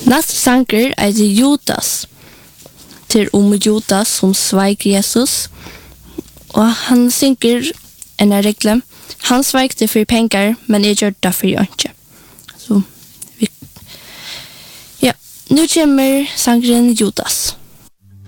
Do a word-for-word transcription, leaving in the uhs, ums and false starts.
Nästa sanger är det Judas. Till om Judas som sveik Jesus. Och han synger en regel. Han sveikte för pengar, men jag gör det för jag inte. Så vi... Ja, nu kommer sangren Judas.